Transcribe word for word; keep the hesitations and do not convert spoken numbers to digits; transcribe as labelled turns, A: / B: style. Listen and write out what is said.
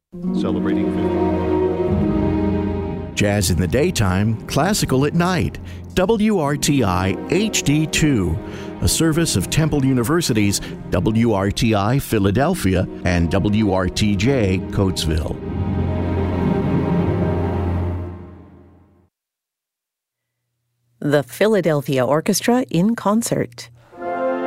A: Celebrating fifty.
B: Jazz in the daytime, classical at night. W R T I H D two, a service of Temple University's W R T I Philadelphia and W R T J Coatesville.
C: The Philadelphia Orchestra in concert.